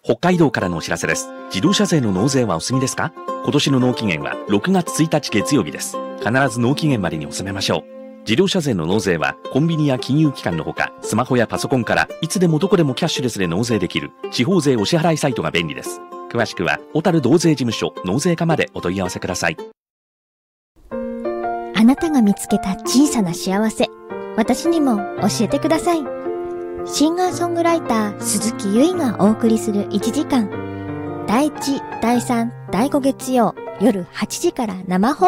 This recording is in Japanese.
北海道からのお知らせです。自動車税の納税はお済みですか？今年の納期限は6月1日月曜日です。必ず納期限までに納めましょう。自動車税の納税はコンビニや金融機関のほか、スマホやパソコンからいつでもどこでもキャッシュレスで納税できる地方税お支払いサイトが便利です。詳しくは小樽道税事務所納税課までお問い合わせください。 あなたが見つけた小さな幸せ、私にも教えてください。シンガーソングライター鈴木ゆいがお送りする1時間、第1、第3、第5月曜夜8時から生放送。